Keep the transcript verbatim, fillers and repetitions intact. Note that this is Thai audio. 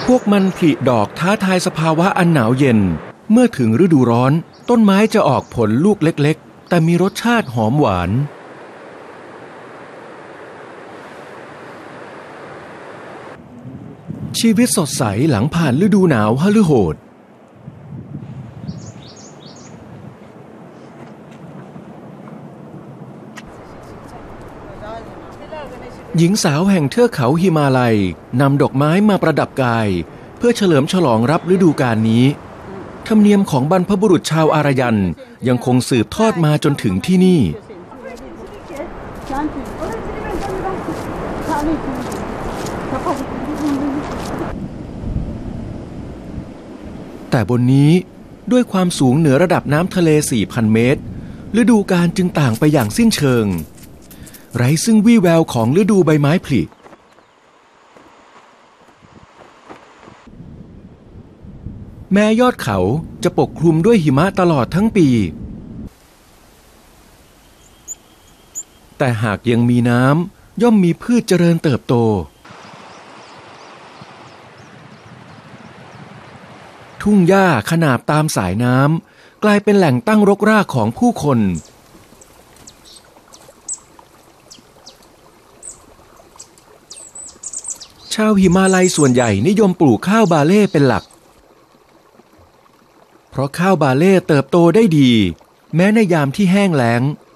วกมันผลิดอกท้าทายสภาวะอันหนาวเย็นเมื่อถึงฤดูร้อนต้นไม้จะออกผลลูกเล็กๆแต่มีรสชาติหอมหวานชีวิตสดใสหลังผ่านฤดูหนาวฮฤโหดหญิงสาวแห่งเทือกเขาหิมาลัยนำดอกไม้มาประดับกายเพื่อเฉลิมฉลองรับฤดูกาลนี้ธรรมเนียมของบรรพบุรุษชาวอารยันยังคงสืบทอดมาจนถึงที่นี่แต่บนนี้ด้วยความสูงเหนือระดับน้ำทะเล สี่พัน เมตรฤดูกาลจึงต่างไปอย่างสิ้นเชิงไร้ซึ่งวี่แววของฤดูใบไม้ผลิแม้ยอดเขาจะปกคลุมด้วยหิมะตลอดทั้งปีแต่หากยังมีน้ำย่อมมีพืชเจริญเติบโตทุ่งหญ้าขนาบตามสายน้ำกลายเป็นแหล่งตั้งรกรากของผู้คนชาวหิมาลัยส่วนใหญ่นิยมปลูกข้าวบาเล่เป็นหลักเพราะข้าวบาเล่เติบโตได้ดีแม้ในยามที่แห้งแล้ง